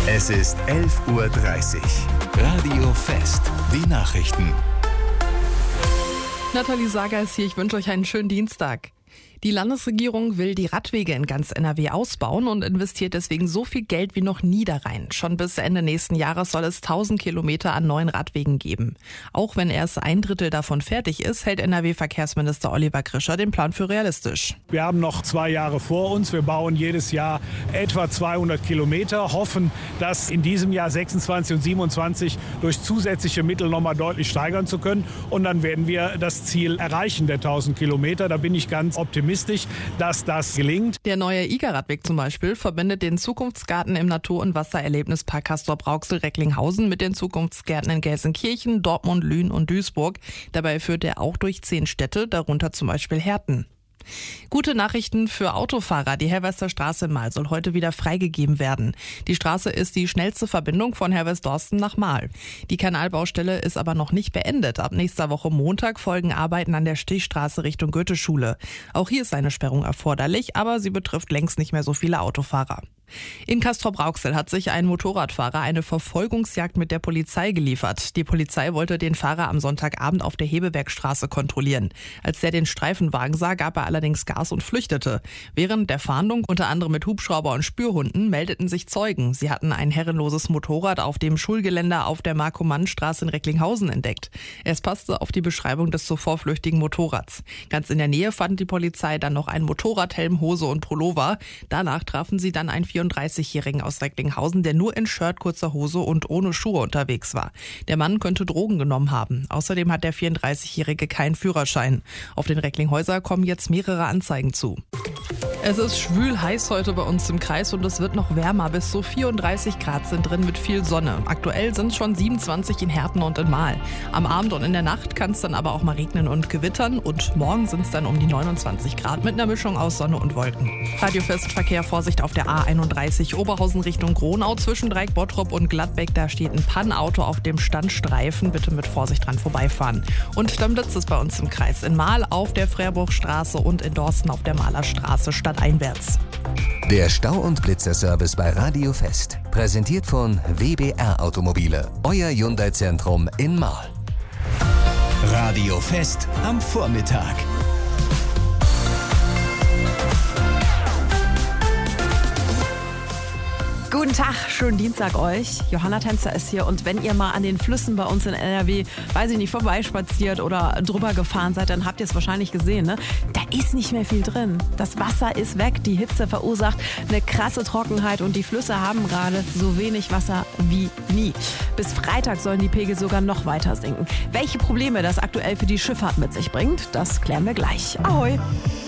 Es ist 11:30 Uhr. Radio Fest. Die Nachrichten. Nathalie Sager ist hier. Ich wünsche euch einen schönen Dienstag. Die Landesregierung will die Radwege in ganz NRW ausbauen und investiert deswegen so viel Geld wie noch nie da rein. Schon bis Ende nächsten Jahres soll es 1000 Kilometer an neuen Radwegen geben. Auch wenn erst 1/3 davon fertig ist, hält NRW-Verkehrsminister Oliver Grischer den Plan für realistisch. Wir haben noch 2 Jahre vor uns. Wir bauen jedes Jahr etwa 200 Kilometer, hoffen, das in diesem Jahr 26 und 27 durch zusätzliche Mittel nochmal deutlich steigern zu können. Und dann werden wir das Ziel erreichen der 1000 Kilometer. Da bin ich ganz optimistisch, dass das gelingt. Der neue IGA-Radweg zum Beispiel verbindet den Zukunftsgarten im Natur- und Wassererlebnispark Castrop-Rauxel-Recklinghausen mit den Zukunftsgärten in Gelsenkirchen, Dortmund, Lünen und Duisburg. Dabei führt er auch durch 10 Städte, darunter zum Beispiel Herten. Gute Nachrichten für Autofahrer. Die Herwester-Straße in Mahl soll heute wieder freigegeben werden. Die Straße ist die schnellste Verbindung von Herwest-Dorsten nach Mahl. Die Kanalbaustelle ist aber noch nicht beendet. Ab nächster Woche Montag folgen Arbeiten an der Stichstraße Richtung Goetheschule. Auch hier ist eine Sperrung erforderlich, aber sie betrifft längst nicht mehr so viele Autofahrer. In Castrop-Rauxel hat sich ein Motorradfahrer eine Verfolgungsjagd mit der Polizei geliefert. Die Polizei wollte den Fahrer am Sonntagabend auf der Hebebergstraße kontrollieren. Als der den Streifenwagen sah, gab er allerdings Gas und flüchtete. Während der Fahndung, unter anderem mit Hubschrauber und Spürhunden, meldeten sich Zeugen. Sie hatten ein herrenloses Motorrad auf dem Schulgeländer auf der Marco-Mann-Straße in Recklinghausen entdeckt. Es passte auf die Beschreibung des zuvor flüchtigen Motorrads. Ganz in der Nähe fand die Polizei dann noch ein Motorradhelm, Hose und Pullover. Danach trafen sie dann einen 34-Jährigen aus Recklinghausen, der nur in Shirt, kurzer Hose und ohne Schuhe unterwegs war. Der Mann könnte Drogen genommen haben. Außerdem hat der 34-Jährige keinen Führerschein. Auf den Recklinghäuser kommen jetzt mehrere Anzeigen zu. Es ist schwül heiß heute bei uns im Kreis und es wird noch wärmer. Bis zu 34 Grad sind drin mit viel Sonne. Aktuell sind es schon 27 in Herten und in Mahl. Am Abend und in der Nacht kann es dann aber auch mal regnen und gewittern. Und morgen sind es dann um die 29 Grad mit einer Mischung aus Sonne und Wolken. Radiofestverkehr, Vorsicht auf der A31 Oberhausen Richtung Gronau zwischen Dreieck, Bottrop und Gladbeck. Da steht ein Pannauto auf dem Standstreifen. Bitte mit Vorsicht dran vorbeifahren. Und dann blitzt es bei uns im Kreis. In Mahl auf der Freerburgstraße und in Dorsten auf der Mahlerstraße stadteinwärts. Der Stau- und Blitzerservice bei Radio Fest. Präsentiert von WBR Automobile. Euer Hyundai-Zentrum in Mahl. Radio Fest am Vormittag. Guten Tag, schönen Dienstag euch. Johanna Tänzer ist hier und wenn ihr mal an den Flüssen bei uns in NRW, weiß ich nicht, vorbeispaziert oder drüber gefahren seid, dann habt ihr es wahrscheinlich gesehen, ne? Da ist nicht mehr viel drin. Das Wasser ist weg, die Hitze verursacht eine krasse Trockenheit und die Flüsse haben gerade so wenig Wasser wie nie. Bis Freitag sollen die Pegel sogar noch weiter sinken. Welche Probleme das aktuell für die Schifffahrt mit sich bringt, das klären wir gleich. Ahoi!